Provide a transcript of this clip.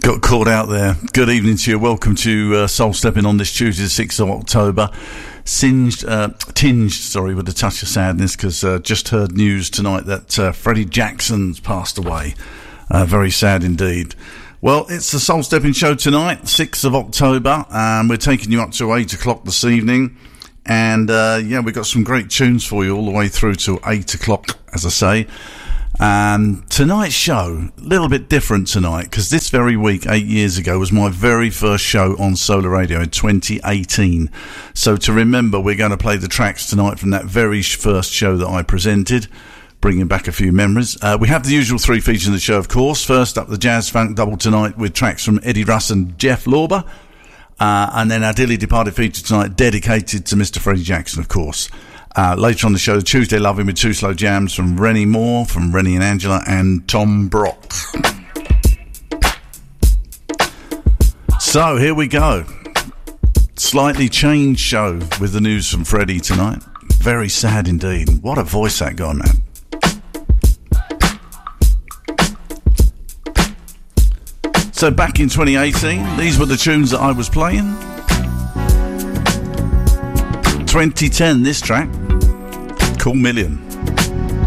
Got caught out there. Good evening to you. Welcome to Soul Stepping on this Tuesday, the 6th of October. Tinged with a touch of sadness, because just heard news tonight that Freddie Jackson's passed away. Very sad indeed. Well, it's the Soul Stepping show tonight, 6th of October, and we're taking you up to 8 o'clock this evening. And we've got some great tunes for you all the way through to 8 o'clock, as I say. Tonight's show, a little bit different tonight, because this very week, 8 years ago, was my very first show on Solar Radio in 2018. So to remember, we're going to play the tracks tonight from that very first show that I presented, bringing back a few memories. We have the usual three features in the show, of course. First up, the Jazz Funk Double tonight with tracks from Eddie Russ and Jeff Lorber. And then our dearly departed feature tonight, dedicated to Mr. Freddie Jackson, of course. Later on the show, Tuesday Loving with two slow jams from Rennie Moore, from Rennie and Angela, and Tom Brock. So here we go. Slightly changed show with the news from Freddie tonight. Very sad indeed. What a voice that guy, man. So back in 2018, these were the tunes that I was playing. 2010, this track, Cool Million.